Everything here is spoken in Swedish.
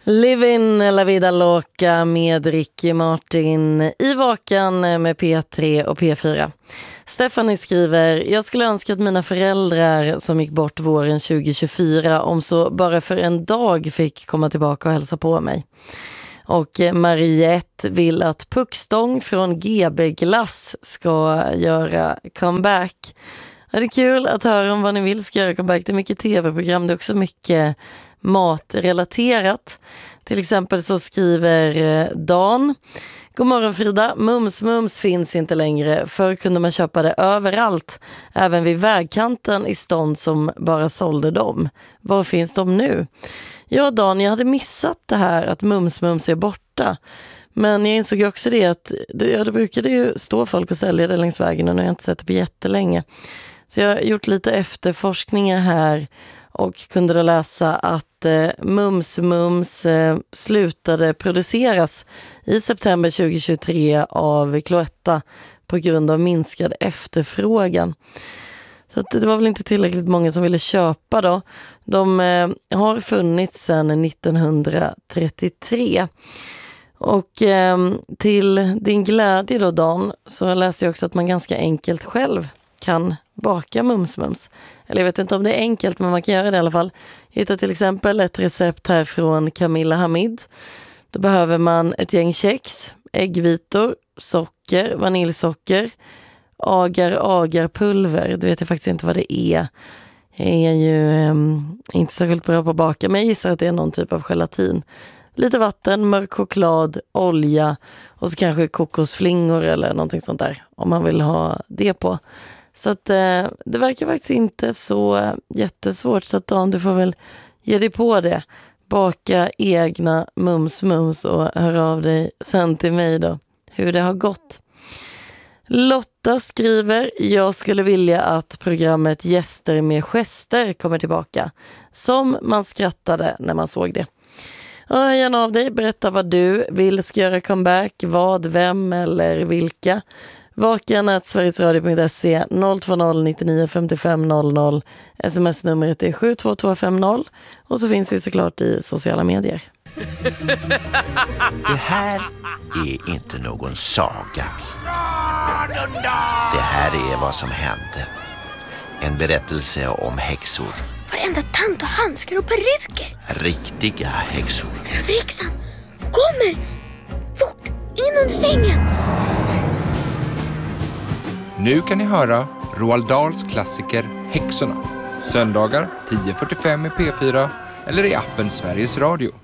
Livin la vida loca med Ricky Martin i Vakan med P3 och P4. Stephanie skriver: jag skulle önska att mina föräldrar som gick bort våren 2024 om så bara för en dag fick komma tillbaka och hälsa på mig. Och Mariette vill att Puckstång från GB Glass ska göra comeback. Ja, det är kul att höra om vad ni vill ska göra comeback. Det är mycket tv-program, det är också mycket matrelaterat. Till exempel så skriver Dan: god morgon Frida, Mums finns inte längre. Förr kunde man köpa det överallt, även vid vägkanten i stånd som bara sålde dem. Var finns de nu? Ja Dan, jag hade missat det här att Mums är borta. Men jag insåg också det att det brukade ju stå folk och sälja det längs vägen och nu har jag inte sett det på jättelänge. Så jag har gjort lite efterforskningar här och kunde då läsa att Mums slutade produceras i september 2023 av Cloetta på grund av minskad efterfrågan. Så att det var väl inte tillräckligt många som ville köpa då. De har funnits sedan 1933. Och till din glädje då Dan, så läser jag också att man ganska enkelt själv kan baka Mums. Eller jag vet inte om det är enkelt, men man kan göra det i alla fall. Jag hittar till exempel ett recept här från Camilla Hamid. Då behöver man ett gäng kex, äggvitor, socker, vaniljsocker, agar-pulver. Det vet jag faktiskt inte vad det är. Jag är ju inte särskilt bra på att baka, men jag gissar att det är någon typ av gelatin. Lite vatten, mörk choklad, olja och så kanske kokosflingor eller någonting sånt där om man vill ha det på. Så att det verkar faktiskt inte så jättesvårt, så att Dan, du får väl ge dig på det. Baka egna mums och hör av dig sen till mig då hur det har gått. Lotta skriver: jag skulle vilja att programmet Gäster med gester kommer tillbaka. Som man skrattade när man såg det. Hör gärna av dig, berätta vad du vill ska göra comeback, vad, vem eller vilka. Vakan@sverigesradio.se 020 99 55 00. SMS-numret är 72250 och så finns vi såklart i sociala medier. Det här är inte någon saga. Det här är vad som hände. En berättelse om häxor. Varenda tant och handskar och peruker. Riktiga häxor. Överhäxan kommer! Fort! In under sängen! Nu kan ni höra Roald Dahls klassiker Häxorna. Söndagar 10:45 i P4 eller i appen Sveriges Radio.